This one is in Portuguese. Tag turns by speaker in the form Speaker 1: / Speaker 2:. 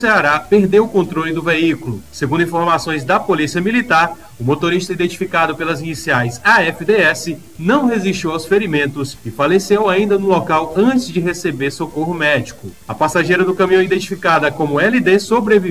Speaker 1: Ceará perdeu o controle do veículo. Segundo informações da Polícia Militar, o motorista identificado pelas iniciais AFDS não resistiu aos ferimentos e faleceu ainda no local antes de receber socorro médico. A passageira do caminhão identificada como LD sobreviveu